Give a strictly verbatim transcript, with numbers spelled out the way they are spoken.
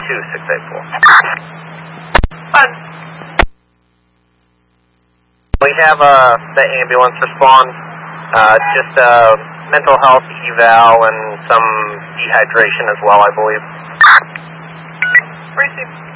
two six eight four. Fine. We have uh, the ambulance respond. Uh, just uh, mental health eval and some dehydration as well, I believe. Receive.